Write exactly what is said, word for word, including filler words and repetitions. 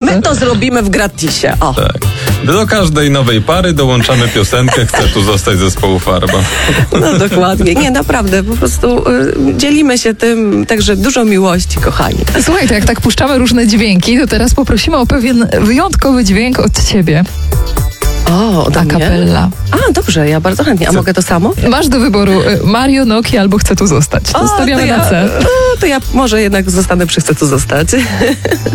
My to zrobimy w gratisie. O. Tak. Do każdej nowej pary dołączamy piosenkę Chcę tu zostać zespołu Farba. No dokładnie. Nie, naprawdę, po prostu y, dzielimy się tym, także dużo miłości, kochani. Słuchaj, to jak tak puszczamy różne dźwięki, to teraz poprosimy o pewien wyjątkowy dźwięk od ciebie. O, ode A mnie? capella. A, dobrze, ja bardzo chętnie. A Co? mogę to samo? Masz do wyboru y, Mario, Nokia albo Chcę tu zostać. To O, stawiamy to ja, na C. o, to ja może jednak zostanę przy Chcę tu zostać.